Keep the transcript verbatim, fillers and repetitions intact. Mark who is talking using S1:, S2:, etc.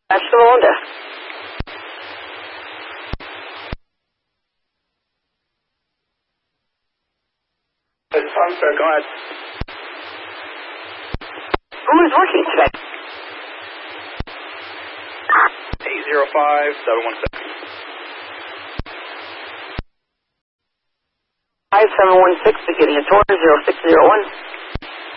S1: National Honda.
S2: It's fine, sir. Go ahead.
S1: Who is working today?
S2: eight zero five seven one six.
S1: five seven one six, beginning of tour, zero six zero one.